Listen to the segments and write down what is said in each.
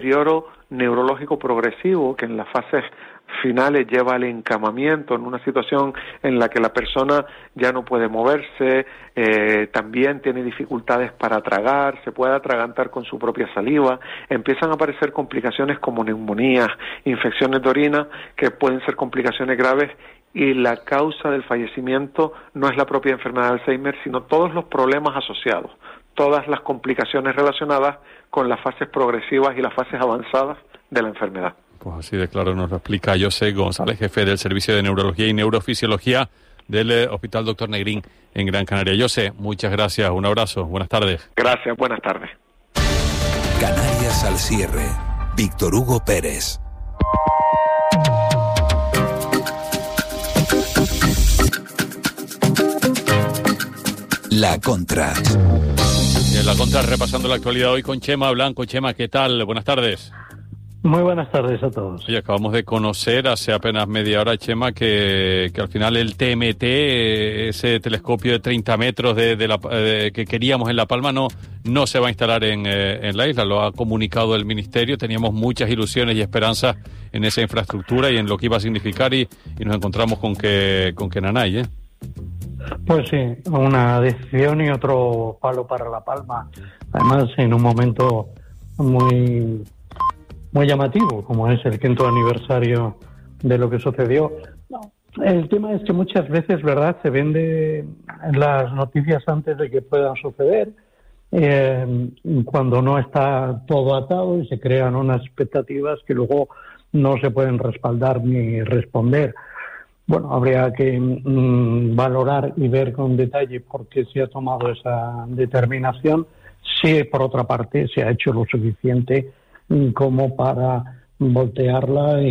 deterioro neurológico progresivo que en las fases finales lleva al encamamiento, en una situación en la que la persona ya no puede moverse, también tiene dificultades para tragar, se puede atragantar con su propia saliva, empiezan a aparecer complicaciones como neumonías, infecciones de orina, que pueden ser complicaciones graves, y la causa del fallecimiento no es la propia enfermedad de Alzheimer, sino todos los problemas asociados, todas las complicaciones relacionadas con las fases progresivas y las fases avanzadas de la enfermedad. Pues así de claro nos lo explica José González, jefe del Servicio de Neurología y Neurofisiología del Hospital Dr. Negrín en Gran Canaria. José, muchas gracias, un abrazo, buenas tardes. Gracias, buenas tardes. Canarias al cierre. Víctor Hugo Pérez. La Contra. En La Contra, repasando la actualidad hoy con Chema Blanco. Chema, ¿qué tal? Buenas tardes. Muy buenas tardes a todos. Oye, acabamos de conocer hace apenas media hora, Chema, que al final el TMT, ese telescopio de 30 metros que queríamos en La Palma, no se va a instalar en la isla. Lo ha comunicado el Ministerio. Teníamos muchas ilusiones y esperanzas en esa infraestructura y en lo que iba a significar, y nos encontramos con que Nanay, ¿eh? Pues sí, una decisión y otro palo para La Palma. Además, en un momento muy llamativo, como es el 5º aniversario de lo que sucedió. El tema es que muchas veces, ¿verdad?, se vende en las noticias antes de que puedan suceder, cuando no está todo atado, y se crean unas expectativas que luego no se pueden respaldar ni responder. Bueno, habría que valorar y ver con detalle por qué se ha tomado esa determinación, si por otra parte se ha hecho lo suficiente como para voltearla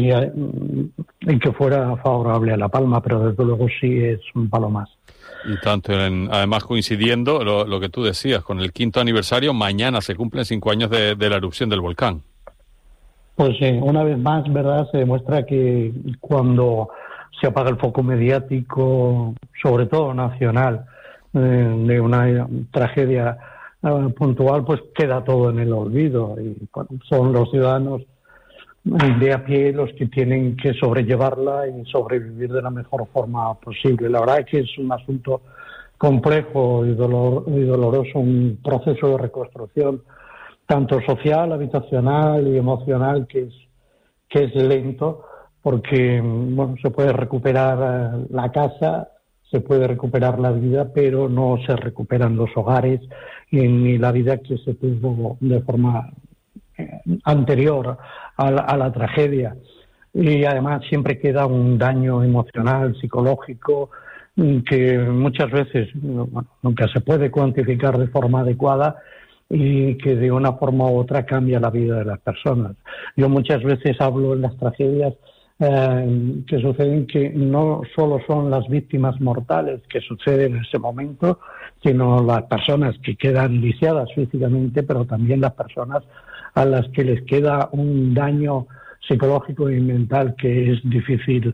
y que fuera favorable a La Palma, pero desde luego sí es un palo más. Y tanto, además coincidiendo lo que tú decías, con el 5º aniversario, mañana se cumplen 5 años de la erupción del volcán. Pues sí, una vez más, ¿verdad?, se demuestra que cuando se apaga el foco mediático, sobre todo nacional, de una tragedia puntual, pues queda todo en el olvido, y son los ciudadanos de a pie los que tienen que sobrellevarla y sobrevivir de la mejor forma posible. La verdad es que es un asunto complejo y doloroso, un proceso de reconstrucción tanto social, habitacional y emocional que es lento, porque bueno, se puede recuperar la casa, se puede recuperar la vida, pero no se recuperan los hogares ni la vida que se tuvo de forma anterior a la tragedia. Y además siempre queda un daño emocional, psicológico, que muchas veces nunca se puede cuantificar de forma adecuada, y que de una forma u otra cambia la vida de las personas. Yo muchas veces hablo en las tragedias que suceden, que no solo son las víctimas mortales que suceden en ese momento, sino las personas que quedan lisiadas físicamente, pero también las personas a las que les queda un daño psicológico y mental que es difícil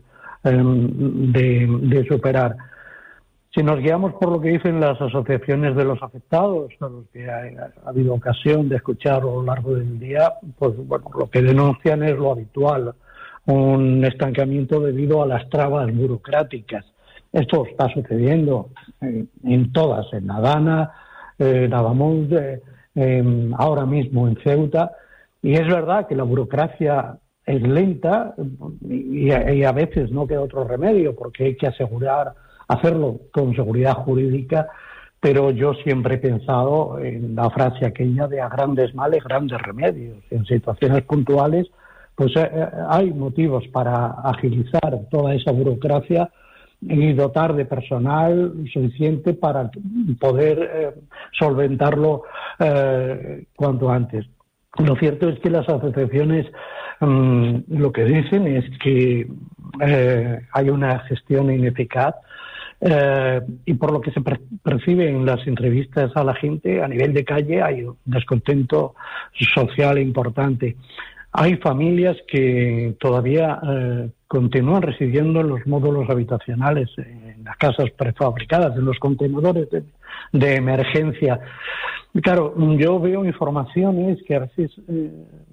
de superar. Si nos guiamos por lo que dicen las asociaciones de los afectados, a los que ha habido ocasión de escuchar a lo largo del día, pues bueno, lo que denuncian es lo habitual, un estancamiento debido a las trabas burocráticas. Esto está sucediendo en todas, en Adana, en Adamuz, ahora mismo en Ceuta, y es verdad que la burocracia es lenta y a veces no queda otro remedio, porque hay que hacerlo con seguridad jurídica, pero yo siempre he pensado en la frase aquella de a grandes males, grandes remedios. En situaciones puntuales pues hay motivos para agilizar toda esa burocracia y dotar de personal suficiente para poder solventarlo cuanto antes. Lo cierto es que las asociaciones lo que dicen es que hay una gestión ineficaz, y por lo que se percibe en las entrevistas a la gente a nivel de calle hay un descontento social importante. Hay familias que todavía continúan residiendo en los módulos habitacionales, en las casas prefabricadas, en los contenedores de emergencia. Claro, yo veo informaciones que a veces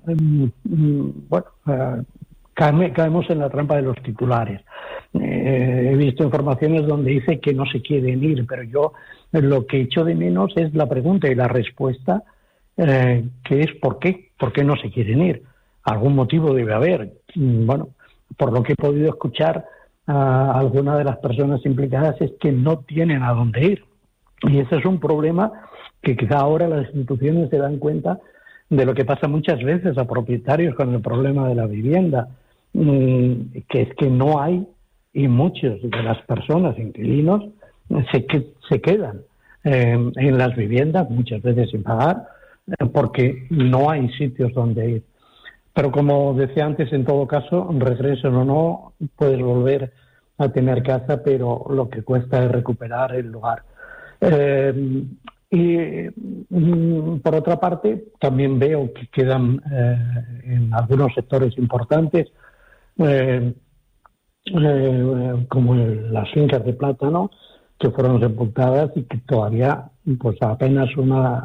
caemos en la trampa de los titulares. He visto informaciones donde dice que no se quieren ir, pero yo lo que echo de menos es la pregunta y la respuesta, que es ¿por qué? ¿Por qué no se quieren ir? Algún motivo debe haber. Bueno, por lo que he podido escuchar a algunas de las personas implicadas es que no tienen a dónde ir. Y ese es un problema que quizá ahora las instituciones se dan cuenta de lo que pasa muchas veces a propietarios con el problema de la vivienda, que es que no hay, y muchos de las personas, inquilinos, se quedan en las viviendas, muchas veces sin pagar, porque no hay sitios donde ir. Pero como decía antes, en todo caso, regresen o no, puedes volver a tener casa, pero lo que cuesta es recuperar el lugar. Y por otra parte, también veo que quedan en algunos sectores importantes, como las fincas de plátano, que fueron sepultadas y que todavía, pues apenas una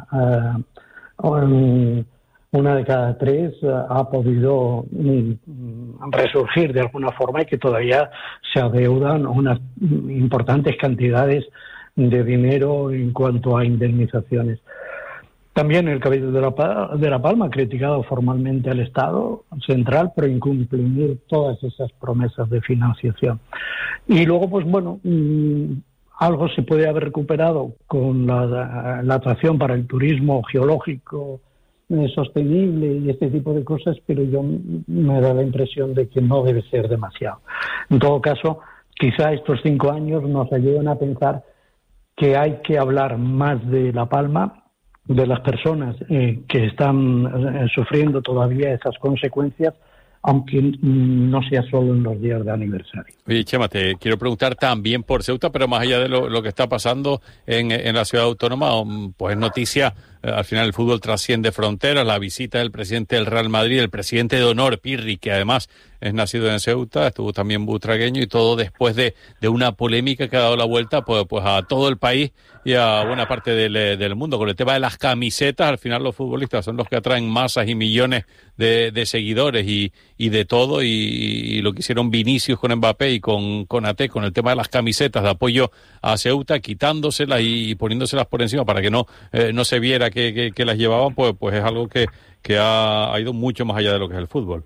de cada 3 ha podido resurgir de alguna forma, y que todavía se adeudan unas importantes cantidades de dinero en cuanto a indemnizaciones. También el Cabildo de La Palma ha criticado formalmente al Estado central por incumplir todas esas promesas de financiación. Y luego, pues bueno, algo se puede haber recuperado con la atracción para el turismo geológico sostenible y este tipo de cosas, pero yo me da la impresión de que no debe ser demasiado. En todo caso, quizá estos 5 años nos ayuden a pensar que hay que hablar más de La Palma, de las personas que están sufriendo todavía esas consecuencias, aunque no sea solo en los días de aniversario. Oye, Chema, te quiero preguntar también por Ceuta, pero más allá de lo que está pasando en la ciudad autónoma, pues noticia, al final el fútbol trasciende fronteras, la visita del presidente del Real Madrid, el presidente de honor, Pirri, que además es nacido en Ceuta, estuvo también butragueño, y todo después de una polémica que ha dado la vuelta pues a todo el país y a buena parte del mundo. Con el tema de las camisetas, al final los futbolistas son los que atraen masas y millones de seguidores y de todo, y lo que hicieron Vinicius con Mbappé y con Ate, con el tema de las camisetas de apoyo a Ceuta, quitándoselas y poniéndoselas por encima para que no se viera que las llevaban, pues es algo que ha ido mucho más allá de lo que es el fútbol.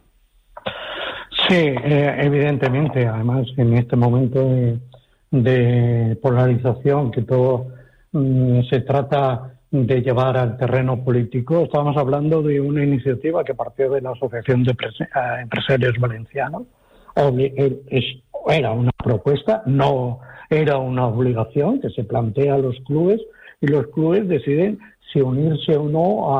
Sí, evidentemente. Además, en este momento de polarización que todo se trata de llevar al terreno político, estamos hablando de una iniciativa que partió de la Asociación de Empresarios Valencianos. Era una propuesta, no era una obligación que se plantea a los clubes, y los clubes deciden si unirse o no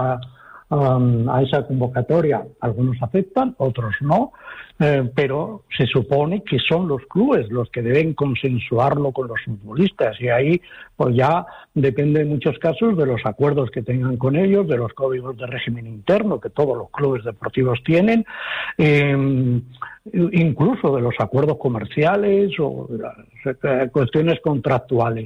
a esa convocatoria. Algunos aceptan, otros no, pero se supone que son los clubes los que deben consensuarlo con los futbolistas, y ahí pues ya depende en muchos casos de los acuerdos que tengan con ellos, de los códigos de régimen interno que todos los clubes deportivos tienen, incluso de los acuerdos comerciales o de las cuestiones contractuales.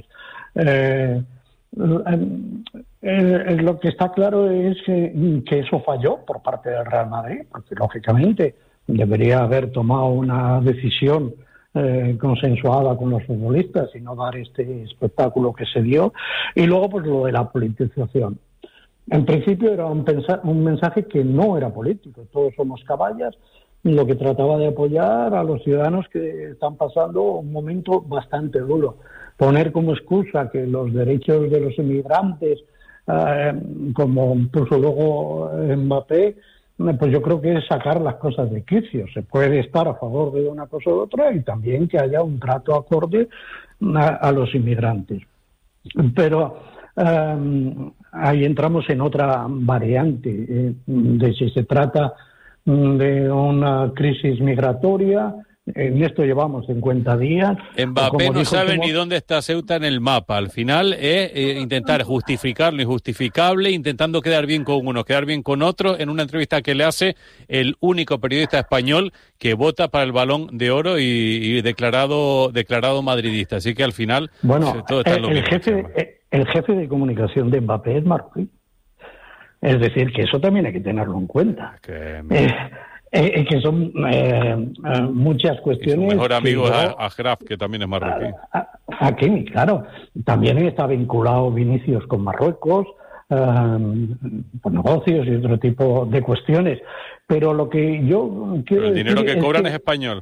Lo que está claro es que eso falló por parte del Real Madrid, porque lógicamente debería haber tomado una decisión consensuada con los futbolistas y no dar este espectáculo que se dio. Y luego, pues lo de la politización. En principio era un mensaje que no era político, todos somos caballas, lo que trataba de apoyar a los ciudadanos que están pasando un momento bastante duro. Poner como excusa que los derechos de los inmigrantes, como puso luego Mbappé, pues yo creo que es sacar las cosas de quicio. Se puede estar a favor de una cosa u otra, y también que haya un trato acorde a los inmigrantes. Pero ahí entramos en otra variante, de si se trata de una crisis migratoria. En esto llevamos 50 días. Mbappé no sabe ni dónde está Ceuta en el mapa. Al final es intentar justificar lo injustificable, intentando quedar bien con uno, quedar bien con otro, en una entrevista que le hace el único periodista español que vota para el Balón de Oro y declarado madridista. Así que al final todo está en lo mismo. El jefe de comunicación de Mbappé es marroquí. Es decir, que eso también hay que tenerlo en cuenta. Que son muchas cuestiones. Y su mejor amigo es Achraf, que también es marroquí. Aquí, claro. También está vinculado Vinicius con Marruecos, por negocios y otro tipo de cuestiones. Pero lo que yo quiero Pero el dinero decir que cobran es español.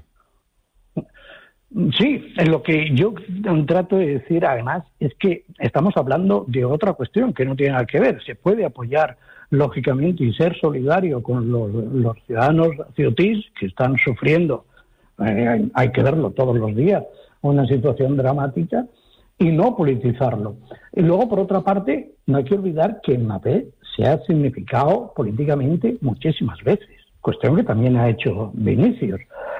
Sí, lo que yo trato de decir, además, es que estamos hablando de otra cuestión que no tiene nada que ver. Se puede apoyar, lógicamente, y ser solidario con los ciudadanos ceutíes que están sufriendo, hay que verlo todos los días, una situación dramática, y no politizarlo. Y luego, por otra parte, no hay que olvidar que Mbappé se ha significado políticamente muchísimas veces, cuestión que también ha hecho Vinicius.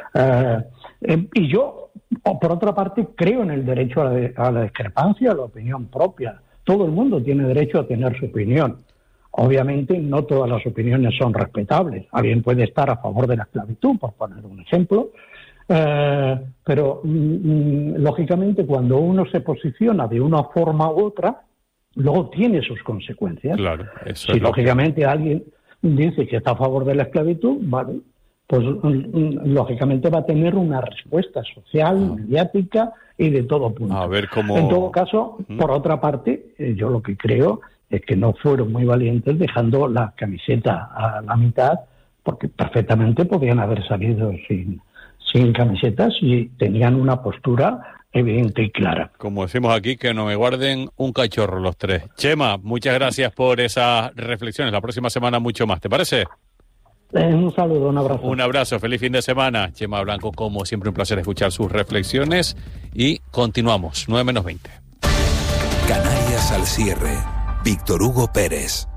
Y yo, por otra parte, creo en el derecho a la discrepancia, a la opinión propia. Todo el mundo tiene derecho a tener su opinión. Obviamente, no todas las opiniones son respetables. Alguien puede estar a favor de la esclavitud, por poner un ejemplo, pero lógicamente, cuando uno se posiciona de una forma u otra, luego tiene sus consecuencias. Claro, eso si lógicamente alguien dice que está a favor de la esclavitud, vale, pues lógicamente va a tener una respuesta social, mediática y de todo punto. A ver cómo... En todo caso, por otra parte, yo lo que creo es que no fueron muy valientes dejando la camiseta a la mitad, porque perfectamente podían haber salido sin camisetas y tenían una postura evidente y clara. Como decimos aquí, que no me guarden un cachorro los tres. Chema, muchas gracias por esas reflexiones. La próxima semana mucho más, ¿te parece? Un saludo, un abrazo. Un abrazo, feliz fin de semana. Chema Blanco, como siempre, un placer escuchar sus reflexiones. Y continuamos, 9:20. Canarias al cierre. Víctor Hugo Pérez.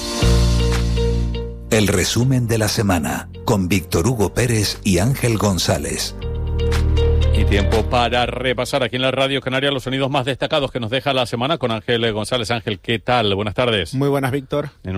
El resumen de la semana, con Víctor Hugo Pérez y Ángel González. Y tiempo para repasar aquí en la Radio Canaria los sonidos más destacados que nos deja la semana con Ángel González. Ángel, ¿qué tal? Buenas tardes. Muy buenas, Víctor. En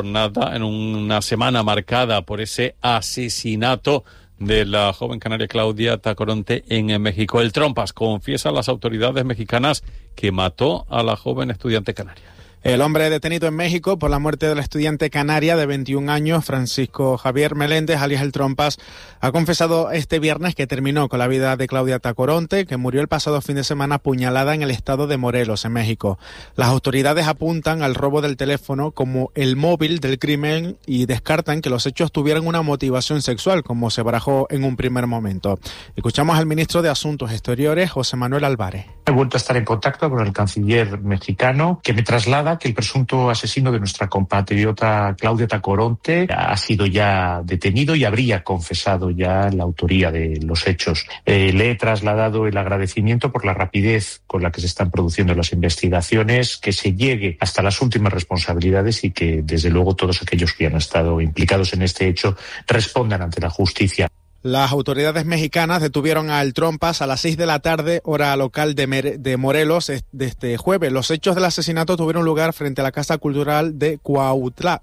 una semana marcada por ese asesinato de la joven canaria Claudia Tacoronte en México. El Trompas confiesa a las autoridades mexicanas que mató a la joven estudiante canaria. El hombre detenido en México por la muerte de la estudiante canaria de 21 años, Francisco Javier Meléndez, alias El Trompas, ha confesado este viernes que terminó con la vida de Claudia Tacoronte, que murió el pasado fin de semana apuñalada en el estado de Morelos, en México. Las autoridades apuntan al robo del teléfono como el móvil del crimen y descartan que los hechos tuvieran una motivación sexual, como se barajó en un primer momento. Escuchamos al ministro de Asuntos Exteriores, José Manuel Álvarez. He vuelto a estar en contacto con el canciller mexicano, que me traslada que el presunto asesino de nuestra compatriota Claudia Tacoronte ha sido ya detenido y habría confesado ya la autoría de los hechos. Le he trasladado el agradecimiento por la rapidez con la que se están produciendo las investigaciones, que se llegue hasta las últimas responsabilidades y que, desde luego, todos aquellos que han estado implicados en este hecho respondan ante la justicia. Las autoridades mexicanas detuvieron a El Trompas a las 6 de la tarde, hora local de Morelos, de este jueves. Los hechos del asesinato tuvieron lugar frente a la Casa Cultural de Cuautla,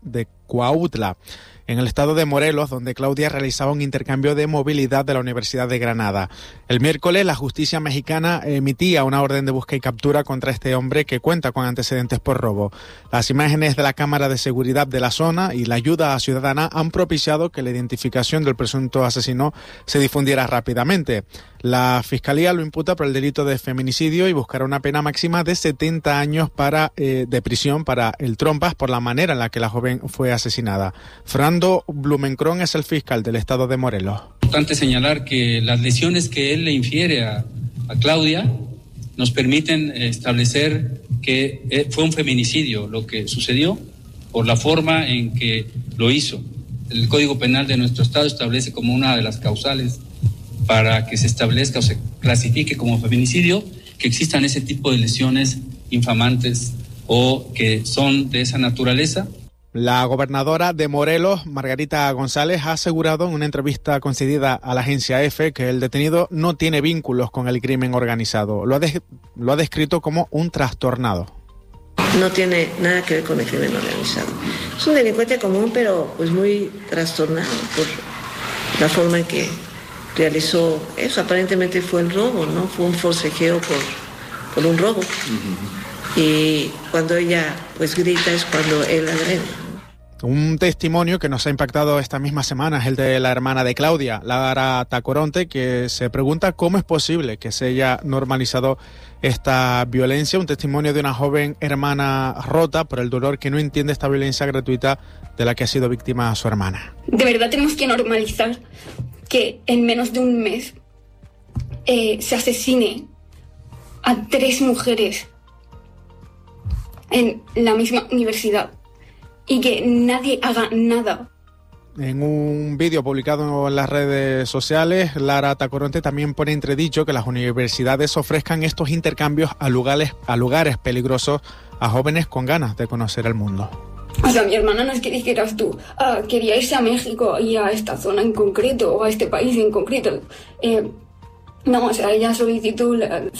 en el estado de Morelos, donde Claudia realizaba un intercambio de movilidad de la Universidad de Granada. El miércoles, la justicia mexicana emitía una orden de búsqueda y captura contra este hombre que cuenta con antecedentes por robo. Las imágenes de la cámara de seguridad de la zona y la ayuda ciudadana han propiciado que la identificación del presunto asesino se difundiera rápidamente. La Fiscalía lo imputa por el delito de feminicidio y buscará una pena máxima de 70 años de prisión para El Trompas por la manera en la que la joven fue asesinada. Fernando Blumenkron es el fiscal del estado de Morelos. Es importante señalar que las lesiones que él le infiere a Claudia nos permiten establecer que fue un feminicidio lo que sucedió por la forma en que lo hizo. El Código Penal de nuestro estado establece como una de las causales para que se establezca o se clasifique como feminicidio que existan ese tipo de lesiones infamantes o que son de esa naturaleza. La gobernadora de Morelos, Margarita González, ha asegurado en una entrevista concedida a la agencia EFE que el detenido no tiene vínculos con el crimen organizado. Lo ha descrito como un trastornado. No tiene nada que ver con el crimen organizado. Es un delincuente común, pero pues muy trastornado por la forma en que realizó eso. Aparentemente fue el robo, ¿no? Fue un forcejeo por un robo. Y cuando ella pues grita es cuando él agrede. Un testimonio que nos ha impactado esta misma semana es el de la hermana de Claudia, Lara Tacoronte, que se pregunta cómo es posible que se haya normalizado esta violencia. Un testimonio de una joven hermana rota por el dolor, que no entiende esta violencia gratuita de la que ha sido víctima su hermana. De verdad tenemos que normalizar que en menos de un mes se asesine a 3 mujeres en la misma universidad y que nadie haga nada. En un vídeo publicado en las redes sociales, Lara Tacoronte también pone entredicho que las universidades ofrezcan estos intercambios a lugares peligrosos a jóvenes con ganas de conocer el mundo. O sea, mi hermana no es que dijeras tú, quería irse a México y a esta zona en concreto o a este país en concreto. No, o sea, ella solicitó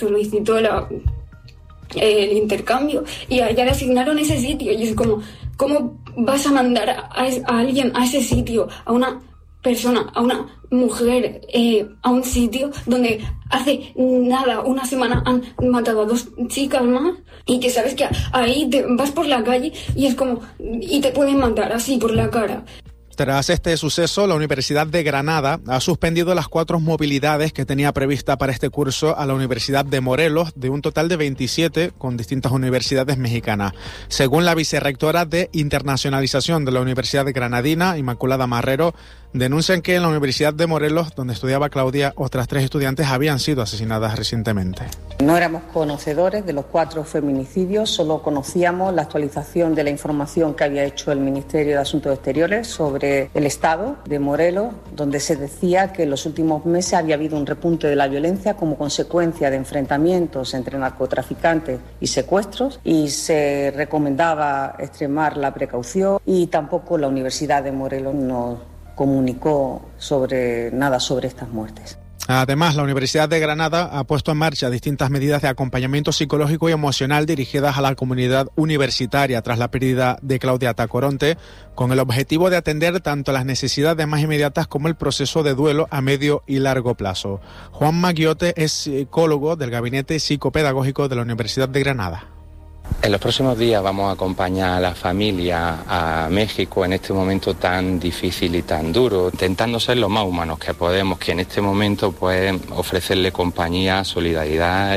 el intercambio y a ella le asignaron ese sitio y es como, ¿cómo vas a mandar a alguien a ese sitio, a una persona, a una mujer, a un sitio donde hace nada, una semana han matado a 2 chicas más y que sabes que ahí te vas por la calle y es como, y te pueden matar así por la cara? Tras este suceso, la Universidad de Granada ha suspendido las 4 movilidades que tenía prevista para este curso a la Universidad de Morelos, de un total de 27 con distintas universidades mexicanas. Según la vicerrectora de Internacionalización de la Universidad Granadina, Inmaculada Marrero, denuncian que en la Universidad de Morelos, donde estudiaba Claudia, otras 3 estudiantes habían sido asesinadas recientemente. No éramos conocedores de los 4 feminicidios, solo conocíamos la actualización de la información que había hecho el Ministerio de Asuntos Exteriores sobre el estado de Morelos, donde se decía que en los últimos meses había habido un repunte de la violencia como consecuencia de enfrentamientos entre narcotraficantes y secuestros, y se recomendaba extremar la precaución, y tampoco la Universidad de Morelos nos comunicó nada sobre estas muertes. Además, la Universidad de Granada ha puesto en marcha distintas medidas de acompañamiento psicológico y emocional dirigidas a la comunidad universitaria tras la pérdida de Claudia Tacoronte, con el objetivo de atender tanto las necesidades más inmediatas como el proceso de duelo a medio y largo plazo. Juan Maguiote es psicólogo del Gabinete Psicopedagógico de la Universidad de Granada. En los próximos días vamos a acompañar a la familia a México en este momento tan difícil y tan duro, intentando ser lo más humanos que podemos, que en este momento pues ofrecerle compañía, solidaridad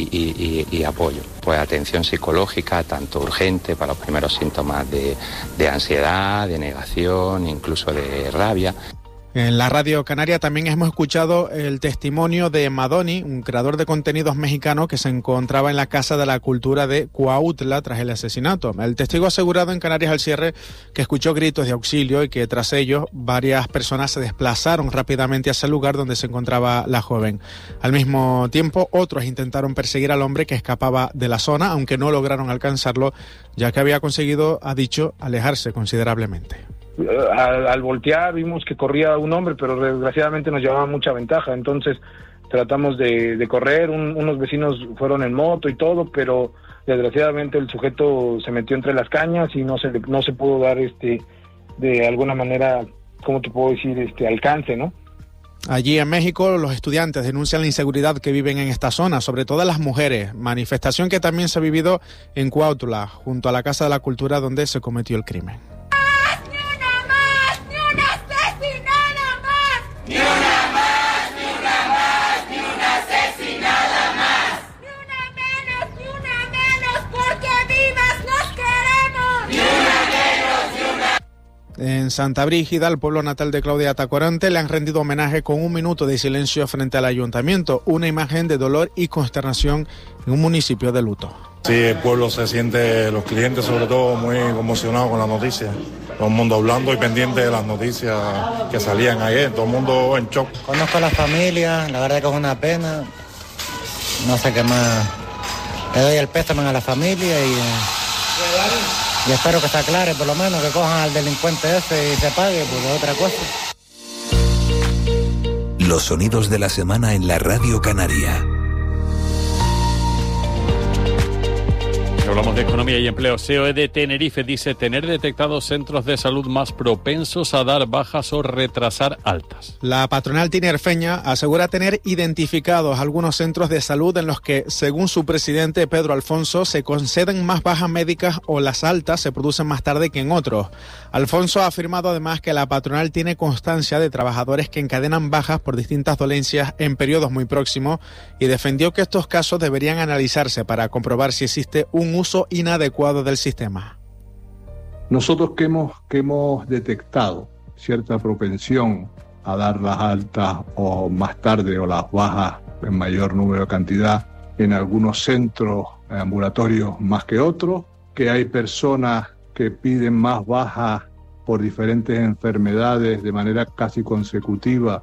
y apoyo. Pues atención psicológica, tanto urgente para los primeros síntomas de ansiedad, de negación, incluso de rabia. En la Radio Canaria también hemos escuchado el testimonio de Madoni, un creador de contenidos mexicano que se encontraba en la Casa de la Cultura de Cuautla tras el asesinato. El testigo ha asegurado en Canarias al cierre que escuchó gritos de auxilio y que tras ellos varias personas se desplazaron rápidamente hacia el lugar donde se encontraba la joven. Al mismo tiempo, otros intentaron perseguir al hombre que escapaba de la zona, aunque no lograron alcanzarlo, ya que había conseguido, ha dicho, alejarse considerablemente. Al voltear vimos que corría un hombre, pero desgraciadamente nos llevaba mucha ventaja, entonces tratamos de correr, unos vecinos fueron en moto y todo, pero desgraciadamente el sujeto se metió entre las cañas y no se pudo dar de alguna manera, ¿cómo te puedo decir? Alcance, ¿no? Allí en México, los estudiantes denuncian la inseguridad que viven en esta zona, sobre todo las mujeres, manifestación que también se ha vivido en Cuautla, junto a la Casa de la Cultura donde se cometió el crimen. En Santa Brígida, el pueblo natal de Claudia Tacoronte, le han rendido homenaje con 1 minuto de silencio frente al ayuntamiento, una imagen de dolor y consternación en un municipio de luto. Sí, el pueblo se siente, los clientes sobre todo, muy conmocionados con la noticia. Todo el mundo hablando y pendiente de las noticias que salían ayer, todo el mundo en shock. Conozco a la familia, la verdad que es una pena, no sé qué más. Le doy el pésame a la familia y espero que se aclare, por lo menos, que cojan al delincuente ese y se pague, porque es otra cosa. Los sonidos de la semana en la Radio Canaria. Si hablamos de economía y empleo, COE de Tenerife dice tener detectados centros de salud más propensos a dar bajas o retrasar altas. La patronal tinerfeña asegura tener identificados algunos centros de salud en los que, según su presidente Pedro Alfonso, se conceden más bajas médicas o las altas se producen más tarde que en otros. Alfonso ha afirmado además que la patronal tiene constancia de trabajadores que encadenan bajas por distintas dolencias en periodos muy próximos y defendió que estos casos deberían analizarse para comprobar si existe un uso inadecuado del sistema. Nosotros que hemos detectado cierta propensión a dar las altas o más tarde o las bajas en mayor número de cantidad en algunos centros ambulatorios más que otros, que hay personas que piden más bajas por diferentes enfermedades de manera casi consecutiva,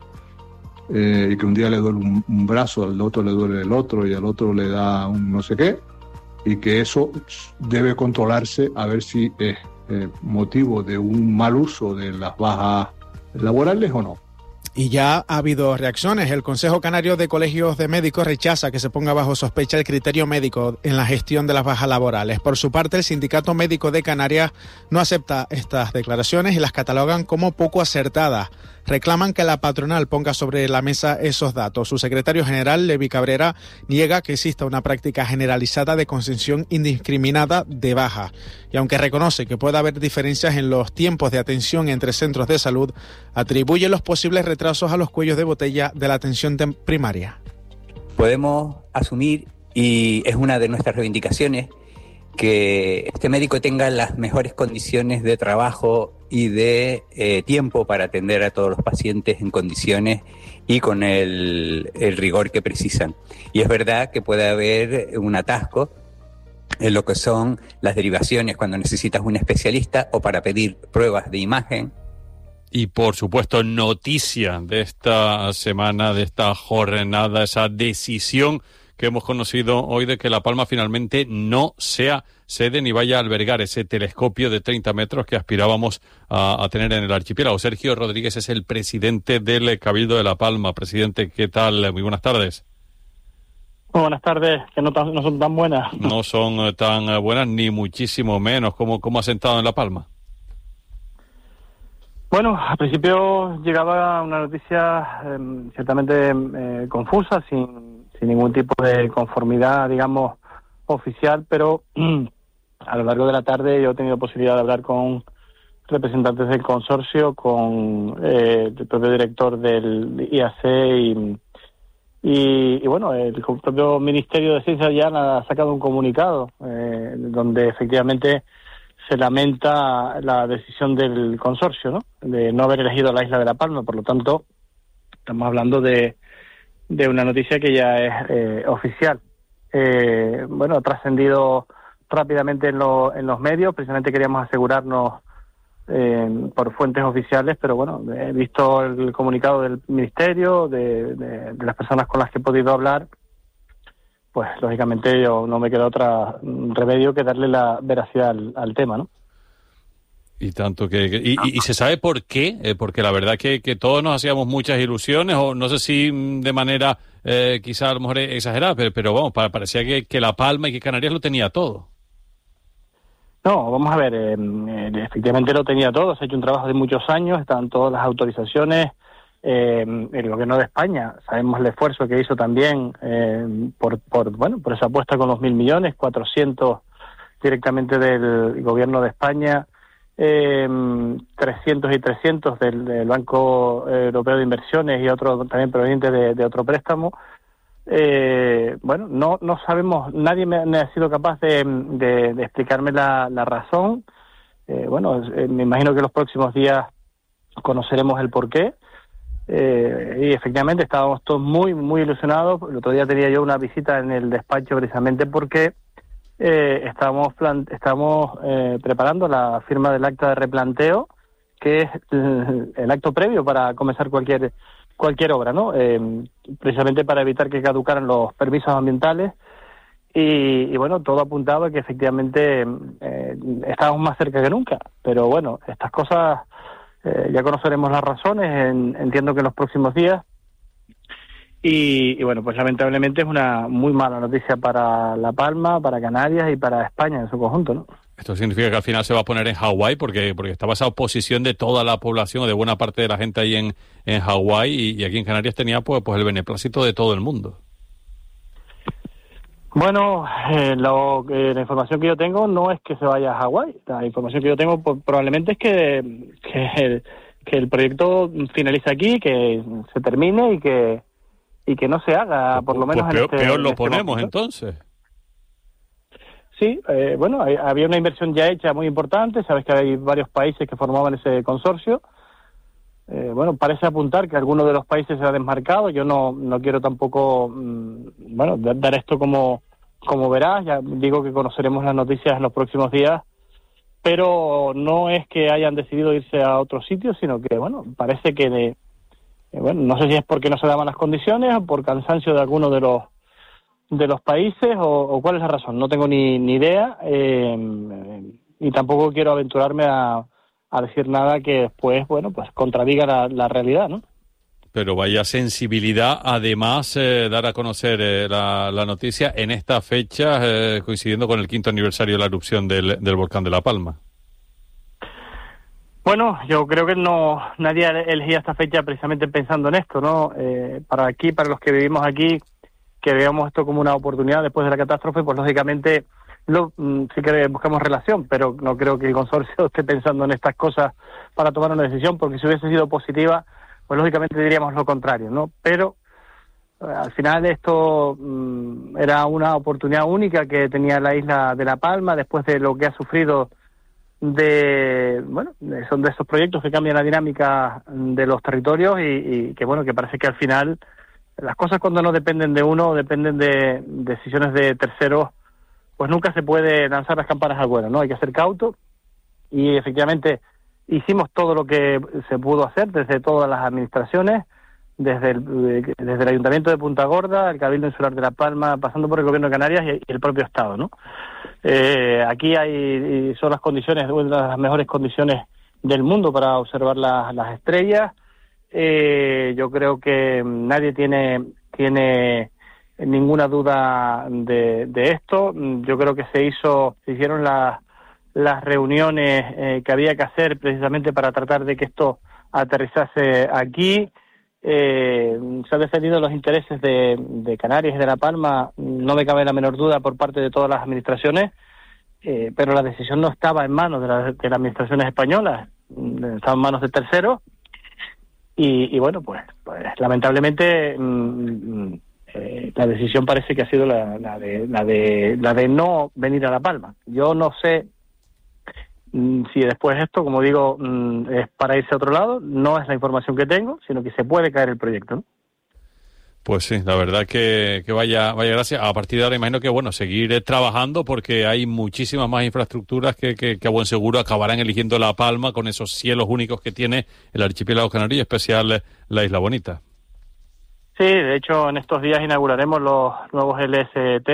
y que un día le duele un brazo, al otro le duele el otro y al otro le da un no sé qué, y que eso debe controlarse a ver si es motivo de un mal uso de las bajas laborales o no. Y ya ha habido reacciones. El Consejo Canario de Colegios de Médicos rechaza que se ponga bajo sospecha el criterio médico en la gestión de las bajas laborales. Por su parte, el Sindicato Médico de Canarias no acepta estas declaraciones y las catalogan como poco acertadas. Reclaman que la patronal ponga sobre la mesa esos datos. Su secretario general, Levi Cabrera, niega que exista una práctica generalizada de concesión indiscriminada de baja. Y aunque reconoce que puede haber diferencias en los tiempos de atención entre centros de salud, atribuye los posibles retrasos a los cuellos de botella de la atención primaria. Podemos asumir, y es una de nuestras reivindicaciones, que este médico tenga las mejores condiciones de trabajo y de tiempo para atender a todos los pacientes en condiciones y con el rigor que precisan. Y es verdad que puede haber un atasco en lo que son las derivaciones cuando necesitas un especialista o para pedir pruebas de imagen. Y por supuesto, noticia de esta semana, de esta jornada, esa decisión que hemos conocido hoy de que La Palma finalmente no sea sede ni vaya a albergar ese telescopio de 30 metros que aspirábamos a tener en el archipiélago. Sergio Rodríguez es el presidente del Cabildo de La Palma. Presidente, ¿qué tal? Muy buenas tardes. Muy buenas tardes, que no son tan buenas. No son tan buenas, ni muchísimo menos. ¿Cómo ha sentado en La Palma? Bueno, al principio llegaba una noticia ciertamente confusa, sin ningún tipo de conformidad, digamos, oficial, pero a lo largo de la tarde yo he tenido posibilidad de hablar con representantes del consorcio, con el propio director del IAC y bueno, el propio Ministerio de Ciencia ya ha sacado un comunicado donde efectivamente se lamenta la decisión del consorcio, ¿no?, de no haber elegido la isla de La Palma. Por lo tanto, estamos hablando de una noticia que ya es oficial. Bueno, ha trascendido rápidamente en los medios. Precisamente queríamos asegurarnos por fuentes oficiales, pero bueno, he visto el comunicado del Ministerio, de las personas con las que he podido hablar, pues lógicamente yo no me queda otro remedio que darle la veracidad al tema, ¿no? Y tanto que se sabe por qué, porque la verdad que todos nos hacíamos muchas ilusiones, o no sé si de manera quizá a lo mejor exagerada, pero vamos, parecía que La Palma y que Canarias lo tenía todo. No, vamos a ver, efectivamente lo tenía todo, se ha hecho un trabajo de muchos años, están todas las autorizaciones, el gobierno de España, sabemos el esfuerzo que hizo también por esa apuesta con los 1.000 millones, 400 directamente del gobierno de España, 300 y 300 del Banco Europeo de Inversiones y otro también proveniente de otro préstamo. Bueno, no sabemos, nadie me ha sido capaz de explicarme la razón. Bueno, me imagino que los próximos días conoceremos el porqué. Y efectivamente estábamos todos muy, muy ilusionados. El otro día tenía yo una visita en el despacho precisamente porque estamos preparando la firma del acta de replanteo, que es el acto previo para comenzar cualquier obra, ¿no? Precisamente para evitar que caducaran los permisos ambientales y bueno, todo apuntaba a que efectivamente estábamos más cerca que nunca, pero bueno, estas cosas ya conoceremos las razones, entiendo que en los próximos días, Y bueno, pues lamentablemente es una muy mala noticia para La Palma, para Canarias y para España en su conjunto, ¿no? Esto significa que al final se va a poner en Hawái porque estaba esa oposición de toda la población o de buena parte de la gente ahí en Hawái y aquí en Canarias tenía pues el beneplácito de todo el mundo. Bueno, la información que yo tengo no es que se vaya a Hawái. La información que yo tengo probablemente es que el proyecto finalice aquí, que se termine y que no se haga, por lo menos pues peor lo ponemos momento. Entonces. Sí, bueno, había una inversión ya hecha muy importante, sabes que hay varios países que formaban ese consorcio. Bueno, parece apuntar que alguno de los países se ha desmarcado. Yo no quiero tampoco, bueno, dar esto como verás. Ya digo que conoceremos las noticias en los próximos días, pero no es que hayan decidido irse a otro sitio, sino que, bueno, parece que, bueno, no sé si es porque no se daban las condiciones o por cansancio de alguno de los países o cuál es la razón. No tengo ni idea y tampoco quiero aventurarme a decir nada que después, bueno, pues contradiga la realidad, ¿no? Pero vaya sensibilidad, además, dar a conocer la noticia en esta fecha, coincidiendo con el 5º aniversario de la erupción del volcán de La Palma. Bueno, yo creo que nadie elegía esta fecha precisamente pensando en esto, ¿no? Para los que vivimos aquí, que veamos esto como una oportunidad después de la catástrofe, pues lógicamente sí que buscamos relación, pero no creo que el consorcio esté pensando en estas cosas para tomar una decisión, porque si hubiese sido positiva, pues lógicamente diríamos lo contrario, ¿no? Pero al final esto era una oportunidad única que tenía la isla de La Palma después de lo que ha sufrido son de esos proyectos que cambian la dinámica de los territorios y que, bueno, que parece que al final las cosas cuando no dependen de uno, dependen de decisiones de terceros, pues nunca se puede lanzar las campanas al vuelo, ¿no? Hay que ser cauto y efectivamente hicimos todo lo que se pudo hacer desde todas las administraciones, desde el Ayuntamiento de Punta Gorda, el Cabildo Insular de La Palma, pasando por el Gobierno de Canarias y el propio Estado, ¿no? Aquí son las condiciones, una de las mejores condiciones del mundo para observar las estrellas. Yo creo que nadie tiene ninguna duda de esto. Yo creo que se hicieron las reuniones que había que hacer precisamente para tratar de que esto aterrizase aquí. Se han defendido los intereses de Canarias y de La Palma, no me cabe la menor duda, por parte de todas las administraciones, pero la decisión no estaba en manos de las administraciones españolas, estaba en manos de terceros y bueno, pues lamentablemente la decisión parece que ha sido la de no venir a La Palma. Yo no sé si después esto, como digo, es para irse a otro lado. No es la información que tengo, sino que se puede caer el proyecto, ¿no? Pues sí, la verdad que vaya gracias. A partir de ahora imagino que, bueno, seguir trabajando porque hay muchísimas más infraestructuras que a buen seguro acabarán eligiendo La Palma con esos cielos únicos que tiene el archipiélago canario, y especial la Isla Bonita. Sí, de hecho en estos días inauguraremos los nuevos LST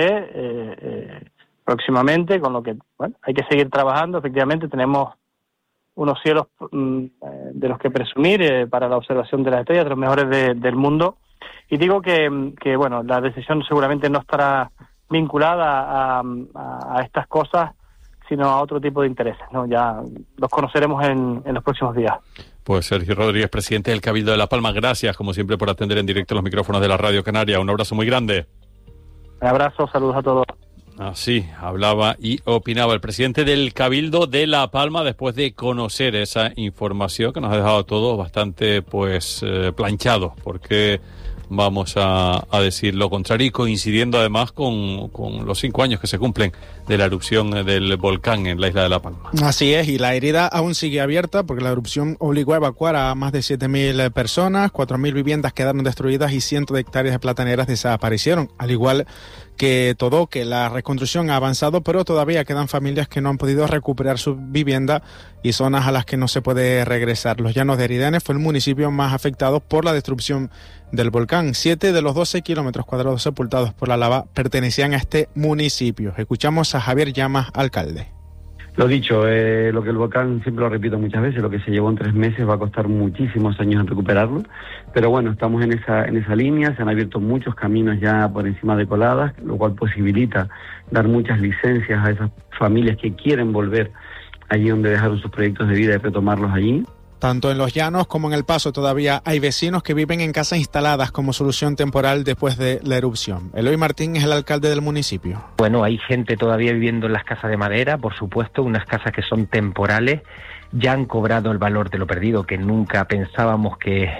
próximamente, con lo que, bueno, hay que seguir trabajando. Efectivamente tenemos unos cielos de los que presumir para la observación de las estrellas, de los mejores del mundo. Y digo que bueno, la decisión seguramente no estará vinculada a estas cosas, sino a otro tipo de intereses, ¿no? Ya los conoceremos en los próximos días. Pues Sergio Rodríguez, presidente del Cabildo de La Palma, gracias como siempre por atender en directo los micrófonos de la Radio Canaria. Un abrazo muy grande. Un abrazo, saludos a todos. Así hablaba y opinaba el presidente del Cabildo de La Palma después de conocer esa información que nos ha dejado a todos bastante planchados, porque vamos a decir lo contrario, y coincidiendo además con los 5 años que se cumplen de la erupción del volcán en la isla de La Palma. Así es, y la herida aún sigue abierta porque la erupción obligó a evacuar a más de 7.000 personas, 4.000 viviendas quedaron destruidas y cientos de hectáreas de plataneras desaparecieron, al igual que todo, que la reconstrucción ha avanzado, pero todavía quedan familias que no han podido recuperar su vivienda y zonas a las que no se puede regresar. Los Llanos de Eridanes fue el municipio más afectado por la destrucción del volcán. 7 de los 12 kilómetros cuadrados sepultados por la lava pertenecían a este municipio. Escuchamos a Javier Llamas, alcalde. Lo dicho, lo que el volcán, siempre lo repito muchas veces, lo que se llevó en 3 meses va a costar muchísimos años en recuperarlo, pero bueno, estamos en esa línea, se han abierto muchos caminos ya por encima de Coladas, lo cual posibilita dar muchas licencias a esas familias que quieren volver allí donde dejaron sus proyectos de vida y retomarlos allí. Tanto en Los Llanos como en El Paso todavía hay vecinos que viven en casas instaladas como solución temporal después de la erupción. Eloy Martín es el alcalde del municipio. Bueno, hay gente todavía viviendo en las casas de madera, por supuesto, unas casas que son temporales, ya han cobrado el valor de lo perdido, que nunca pensábamos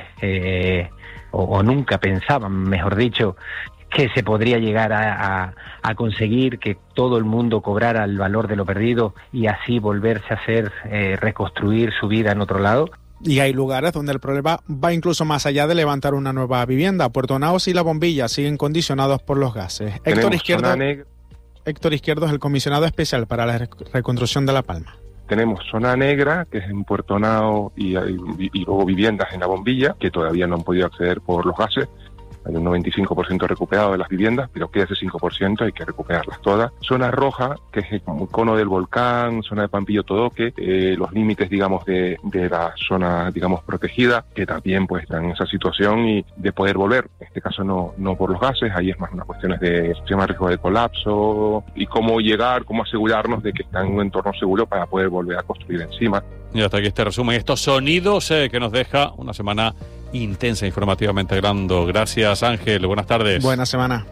o nunca pensaban, mejor dicho, que se podría llegar a conseguir que todo el mundo cobrara el valor de lo perdido y así volverse a hacer, reconstruir su vida en otro lado. Y hay lugares donde el problema va incluso más allá de levantar una nueva vivienda. Puerto Naos y La Bombilla siguen condicionados por los gases. Héctor Izquierdo es el comisionado especial para la reconstrucción de La Palma. Tenemos zona negra, que es en Puerto Naos, y luego viviendas en La Bombilla, que todavía no han podido acceder por los gases. Hay un 95% recuperado de las viviendas, pero queda ese 5%, hay que recuperarlas todas. Zona roja, que es un cono del volcán, zona de Pampillo Todoque, los límites, digamos, de la zona, digamos, protegida, que también pues están en esa situación y de poder volver. En este caso no por los gases, ahí es más una cuestión de riesgo de colapso y cómo llegar, cómo asegurarnos de que están en un entorno seguro para poder volver a construir encima. Y hasta aquí este resumen, estos sonidos que nos deja una semana intensa informativamente grande. Gracias, Ángel. Buenas tardes. Buena semana.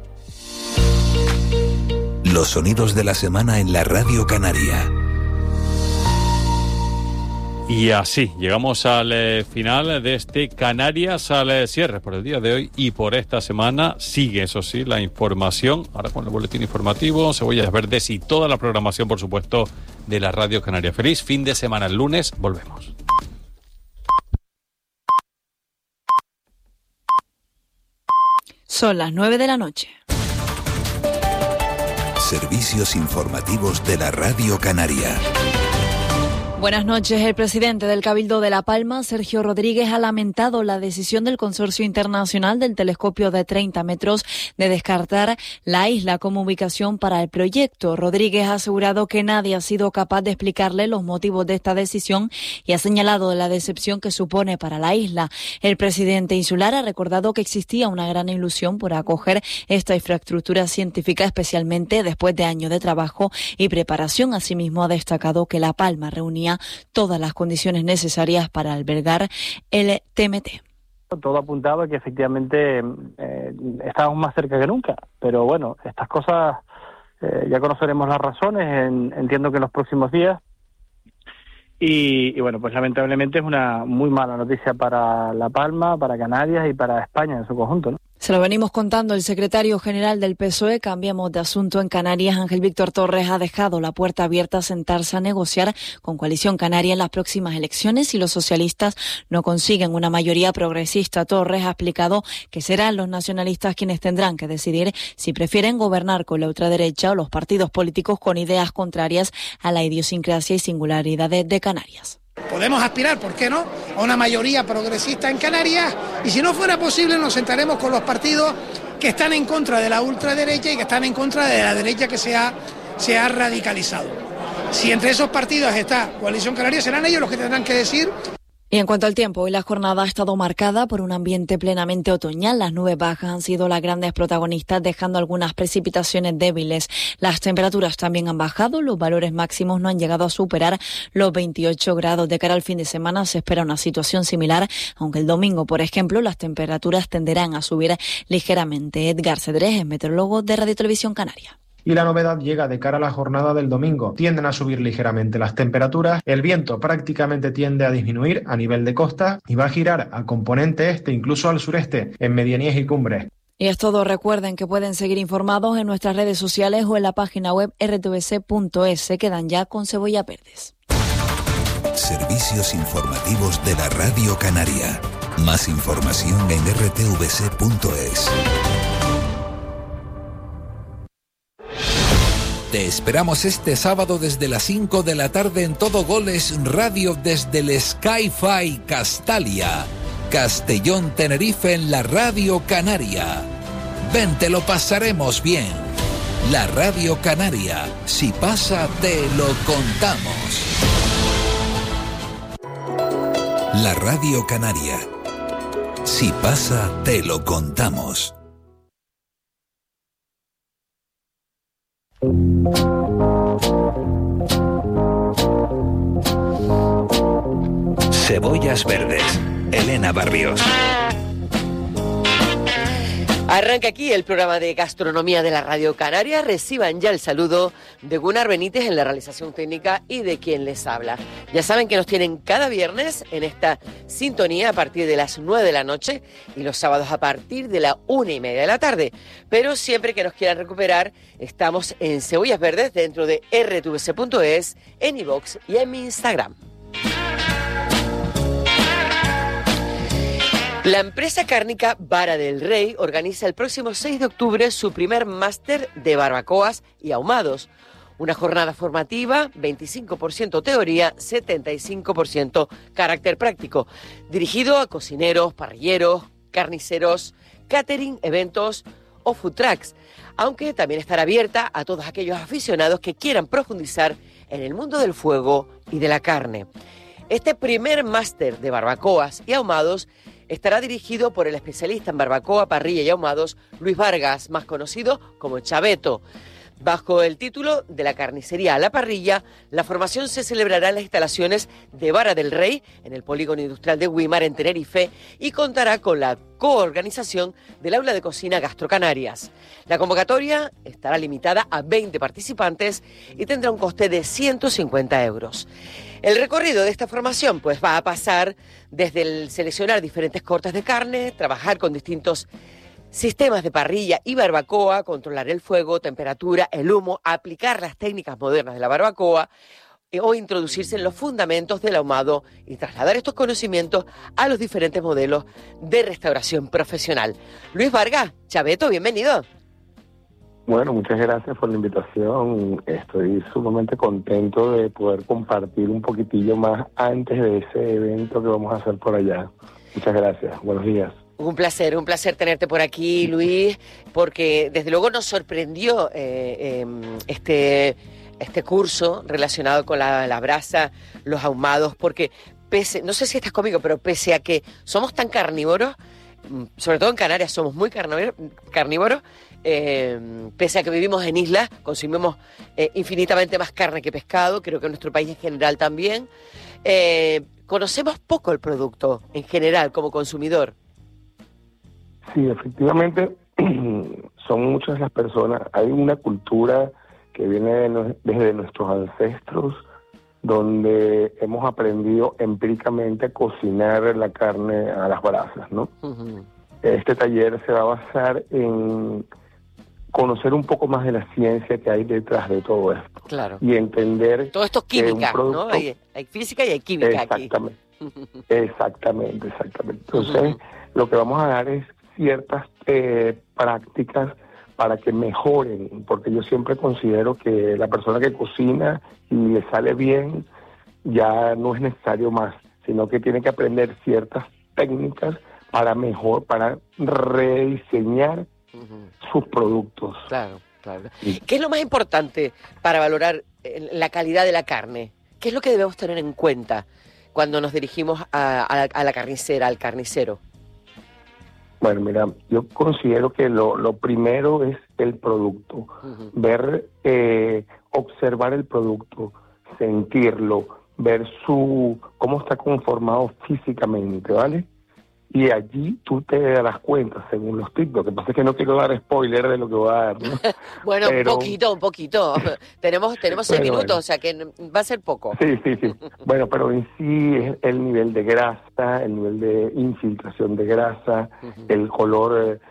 Los sonidos de la semana en la Radio Canaria. Y así llegamos al final de este Canarias al cierre por el día de hoy y por esta semana. Sigue, eso sí, la información. Ahora con el boletín informativo, Cebollas Verdes y toda la programación, por supuesto, de la Radio Canaria. Feliz fin de semana. El lunes volvemos. Son las 9 de la noche. Servicios informativos de la Radio Canaria. Buenas noches. El presidente del Cabildo de La Palma, Sergio Rodríguez, ha lamentado la decisión del Consorcio Internacional del Telescopio de 30 metros de descartar la isla como ubicación para el proyecto. Rodríguez ha asegurado que nadie ha sido capaz de explicarle los motivos de esta decisión y ha señalado la decepción que supone para la isla. El presidente insular ha recordado que existía una gran ilusión por acoger esta infraestructura científica, especialmente después de años de trabajo y preparación. Asimismo, ha destacado que La Palma reunía todas las condiciones necesarias para albergar el TMT. Todo apuntaba que efectivamente estábamos más cerca que nunca, pero bueno, estas cosas ya conoceremos las razones, entiendo que en los próximos días, y bueno, pues lamentablemente es una muy mala noticia para La Palma, para Canarias y para España en su conjunto, ¿no? Se lo venimos contando. El secretario general del PSOE, cambiamos de asunto, en Canarias, Ángel Víctor Torres, ha dejado la puerta abierta a sentarse a negociar con Coalición Canaria en las próximas elecciones si los socialistas no consiguen una mayoría progresista. Torres ha explicado que serán los nacionalistas quienes tendrán que decidir si prefieren gobernar con la ultraderecha o los partidos políticos con ideas contrarias a la idiosincrasia y singularidades de Canarias. Podemos aspirar, ¿por qué no?, a una mayoría progresista en Canarias, y si no fuera posible nos sentaremos con los partidos que están en contra de la ultraderecha y que están en contra de la derecha que se ha radicalizado. Si entre esos partidos está Coalición Canaria, serán ellos los que tendrán que decir. Y en cuanto al tiempo, hoy la jornada ha estado marcada por un ambiente plenamente otoñal. Las nubes bajas han sido las grandes protagonistas, dejando algunas precipitaciones débiles. Las temperaturas también han bajado, los valores máximos no han llegado a superar los 28 grados. De cara al fin de semana se espera una situación similar, aunque el domingo, por ejemplo, las temperaturas tenderán a subir ligeramente. Edgar Cedrés es meteorólogo de Radio Televisión Canaria. Y la novedad llega de cara a la jornada del domingo. Tienden a subir ligeramente las temperaturas, el viento prácticamente tiende a disminuir a nivel de costa y va a girar al componente este, incluso al sureste, en medianías y cumbres. Y es todo. Recuerden que pueden seguir informados en nuestras redes sociales o en la página web rtvc.es. Se quedan ya con Cebollas Verdes. Servicios informativos de la Radio Canaria. Más información en rtvc.es. Te esperamos este sábado desde las 5 de la tarde en Todo Goles Radio desde el Sky-Fi Castalia, Castellón, Tenerife, en la Radio Canaria. Ven, te lo pasaremos bien. La Radio Canaria. Si pasa, te lo contamos. La Radio Canaria. Si pasa, te lo contamos. Cebollas verdes. Elena Barrios. Arranca aquí el programa de gastronomía de la Radio Canaria. Reciban ya el saludo de Gunnar Benítez en la realización técnica y de quien les habla. Ya saben que nos tienen cada viernes en esta sintonía a partir de las 9 de la noche y los sábados a partir de la 1:30 de la tarde. Pero siempre que nos quieran recuperar, estamos en Cebollas Verdes dentro de rtvc.es, en iVoox y en mi Instagram. La empresa cárnica Vara del Rey organiza el próximo 6 de octubre su primer máster de barbacoas y ahumados. Una jornada formativa, 25% teoría, 75% carácter práctico, dirigido a cocineros, parrilleros, carniceros, catering, eventos o food trucks, aunque también estará abierta a todos aquellos aficionados que quieran profundizar en el mundo del fuego y de la carne. Este primer máster de barbacoas y ahumados estará dirigido por el especialista en barbacoa, parrilla y ahumados, Luis Vargas, más conocido como Chaveto. Bajo el título de la carnicería a la parrilla, la formación se celebrará en las instalaciones de Vara del Rey, en el Polígono Industrial de Güímar, en Tenerife, y contará con la coorganización del Aula de Cocina Gastro Canarias. La convocatoria estará limitada a 20 participantes y tendrá un coste de 150 euros. El recorrido de esta formación pues va a pasar desde el seleccionar diferentes cortes de carne, trabajar con distintos sistemas de parrilla y barbacoa, controlar el fuego, temperatura, el humo, aplicar las técnicas modernas de la barbacoa o introducirse en los fundamentos del ahumado y trasladar estos conocimientos a los diferentes modelos de restauración profesional. Luis Vargas, Chaveto, bienvenido. Bueno, muchas gracias por la invitación. Estoy sumamente contento de poder compartir un poquitillo más antes de ese evento que vamos a hacer por allá. Muchas gracias. Buenos días. Un placer tenerte por aquí, Luis, porque desde luego nos sorprendió este curso relacionado con la brasa, los ahumados, porque no sé si estás conmigo, pero pese a que somos tan carnívoros, sobre todo en Canarias somos muy carnívoros, pese a que vivimos en islas, consumimos infinitamente más carne que pescado, creo que en nuestro país en general también, conocemos poco el producto en general como consumidor. Sí, efectivamente, son muchas las personas. Hay una cultura que viene desde nuestros ancestros, donde hemos aprendido empíricamente a cocinar la carne a las brasas, ¿no? Uh-huh. Este taller se va a basar en conocer un poco más de la ciencia que hay detrás de todo esto. Claro. Y entender... Todo esto es química, producto... ¿no? Hay física y hay química aquí. Exactamente. Entonces, lo que vamos a dar es ciertas prácticas para que mejoren, porque yo siempre considero que la persona que cocina y le sale bien, ya no es necesario más, sino que tiene que aprender ciertas técnicas para rediseñar sus productos. Claro. ¿Qué es lo más importante para valorar la calidad de la carne? ¿Qué es lo que debemos tener en cuenta cuando nos dirigimos a la carnicera, al carnicero? Bueno, mira, yo considero que lo primero es el producto, ver, observar el producto, sentirlo, ver cómo está conformado físicamente, ¿vale? Y allí tú te darás cuenta, según los tips. Lo que pasa es que no quiero dar spoiler de lo que voy a dar, ¿no? Bueno, pero... un poquito. Tenemos 6 minutos, bueno. O sea que va a ser poco. Sí. Bueno, pero en sí es el nivel de grasa, el nivel de infiltración de grasa, el color,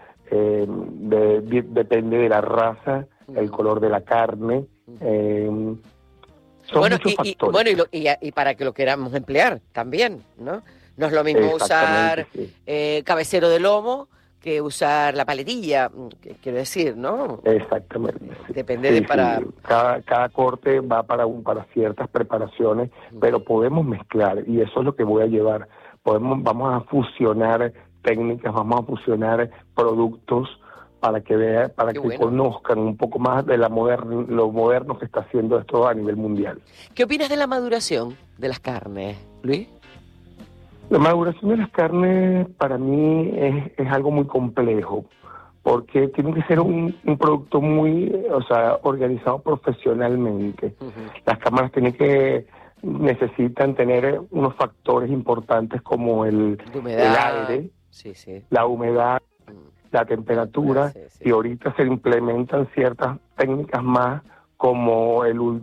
depende de la raza, el color de la carne. Son muchos factores. Y para que lo queramos emplear también, ¿no? No es lo mismo usar cabecero de lomo que usar la paletilla, quiero decir, ¿no? Exactamente. Depende de para... Sí. Cada corte va para ciertas preparaciones, pero podemos mezclar, y eso es lo que voy a llevar. Vamos a fusionar técnicas, vamos a fusionar productos para que vean, para que conozcan un poco más de lo moderno que está haciendo esto a nivel mundial. ¿Qué opinas de la maduración de las carnes, Luis? La maduración de las carnes para mí es algo muy complejo, porque tiene que ser un producto muy, organizado profesionalmente. Las cámaras necesitan tener unos factores importantes como el aire, la humedad, la temperatura, y ahorita se implementan ciertas técnicas más como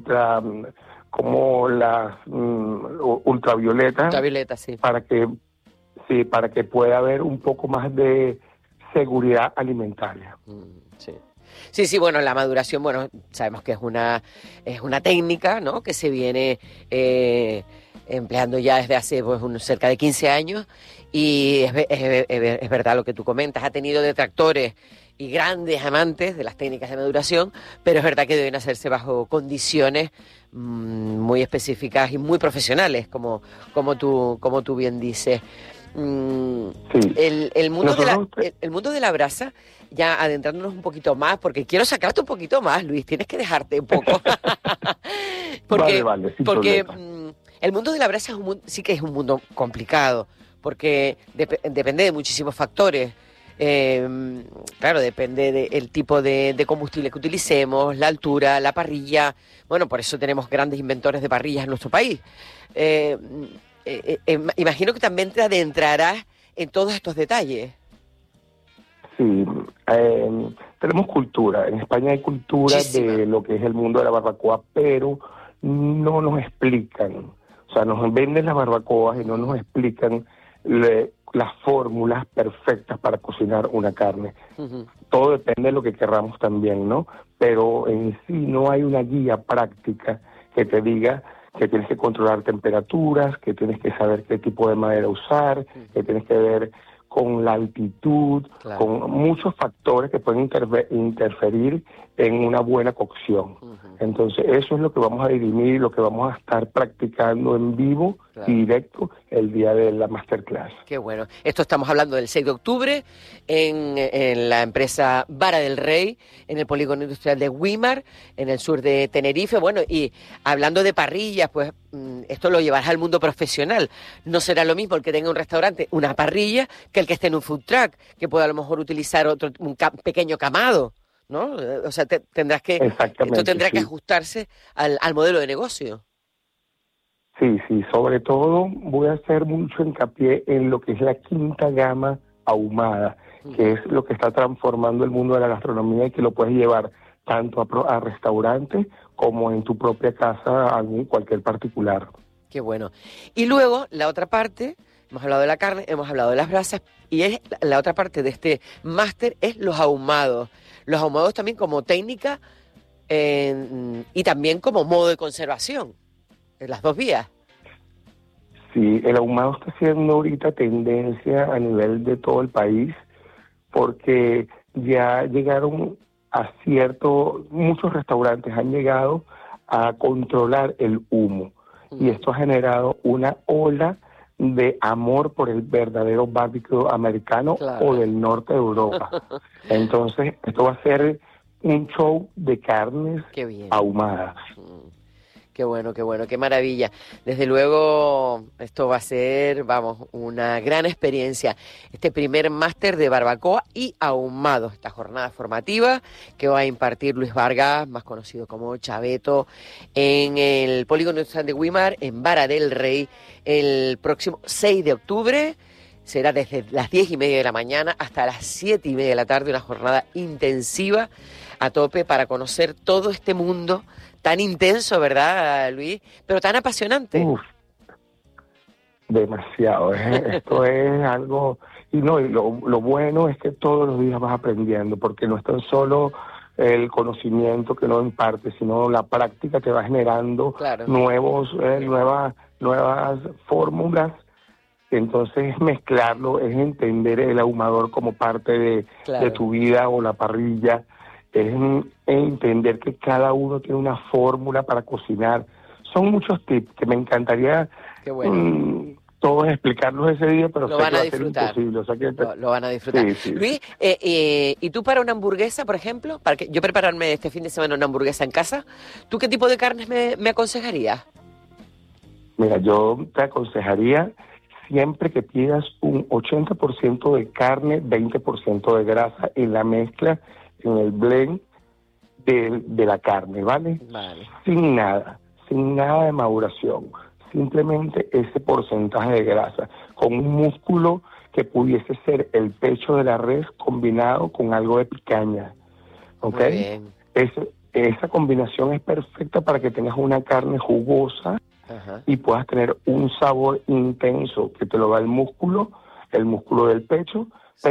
las ultravioletas, para que pueda haber un poco más de seguridad alimentaria. Sí, bueno, la maduración, sabemos que es una técnica, ¿no?, que se viene empleando ya desde hace cerca de 15 años, y es verdad lo que tú comentas, ha tenido detractores y grandes amantes de las técnicas de maduración, pero es verdad que deben hacerse bajo condiciones muy específicas y muy profesionales, como tú bien dices. El mundo de la brasa, ya adentrándonos un poquito más, porque quiero sacarte un poquito más, Luis, tienes que dejarte un poco. porque el mundo de la brasa sí que es un mundo complicado, porque depende de muchísimos factores. Claro, depende del tipo de combustible que utilicemos, la altura, la parrilla. Bueno, por eso tenemos grandes inventores de parrillas en nuestro país. Imagino que también te adentrarás en todos estos detalles. Sí, tenemos cultura. En España hay cultura de lo que es el mundo de la barbacoa, pero no nos explican. O sea, nos venden las barbacoas y no nos explican las fórmulas perfectas para cocinar una carne. Todo depende de lo que querramos también, ¿no? Pero en sí no hay una guía práctica que te diga que tienes que controlar temperaturas, que tienes que saber qué tipo de madera usar, que tienes que ver con la altitud, con muchos factores que pueden interferir en una buena cocción. Entonces, eso es lo que vamos a dirimir, lo que vamos a estar practicando en vivo y directo el día de la masterclass. Qué bueno. Esto estamos hablando del 6 de octubre en la empresa Vara del Rey, en el polígono industrial de Güímar, en el sur de Tenerife. Bueno, y hablando de parrillas, pues esto lo llevarás al mundo profesional. No será lo mismo el que tenga un restaurante, una parrilla, que el que esté en un food truck, que pueda a lo mejor utilizar un pequeño camado, ¿no? O sea, esto tendrá que ajustarse al modelo de negocio. Sí, sobre todo voy a hacer mucho hincapié en lo que es la quinta gama ahumada, que es lo que está transformando el mundo de la gastronomía y que lo puedes llevar tanto a restaurantes como en tu propia casa, en cualquier particular. Qué bueno. Y luego, la otra parte, hemos hablado de la carne, hemos hablado de las brasas, y la otra parte de este máster es los ahumados. Los ahumados también como técnica y también como modo de conservación, en las dos vías. Sí, el ahumado está siendo ahorita tendencia a nivel de todo el país, porque ya llegaron muchos restaurantes han llegado a controlar el humo, y esto ha generado una ola de amor por el verdadero barbecue americano o del norte de Europa. Entonces, esto va a ser un show de carnes ahumadas. Qué bueno, qué maravilla. Desde luego, esto va a ser, una gran experiencia. Este primer máster de barbacoa y ahumado, esta jornada formativa que va a impartir Luis Vargas, más conocido como Chaveto, en el polígono industrial de Güímar, en Vara del Rey, el próximo 6 de octubre. Será desde las 10:30 de la mañana hasta las 7:30 de la tarde, una jornada intensiva a tope para conocer todo este mundo tan intenso, ¿verdad, Luis? Pero tan apasionante. Demasiado. Esto es algo... Y lo bueno es que todos los días vas aprendiendo, porque no es tan solo el conocimiento que no imparte, sino la práctica te va generando nuevas fórmulas. Entonces, mezclarlo es entender el ahumador como parte de tu vida, o la parrilla. Es entender que cada uno tiene una fórmula para cocinar. Son muchos tips que me encantaría todo es explicarlos ese día, pero lo sé van que a va a ser disfrutar. imposible. O sea que Lo van a disfrutar. Sí. Luis, ¿y tú para una hamburguesa, por ejemplo? Para que yo prepararme este fin de semana una hamburguesa en casa, ¿tú qué tipo de carnes me aconsejarías? Mira, yo te aconsejaría siempre que pidas un 80% de carne, 20% de grasa en la mezcla, en el blend de la carne, ¿vale? Sin nada de maduración, simplemente ese porcentaje de grasa, con un músculo que pudiese ser el pecho de la res combinado con algo de picaña, ¿ok? Muy bien. Esa combinación es perfecta para que tengas una carne jugosa y puedas tener un sabor intenso que te lo da el músculo del pecho,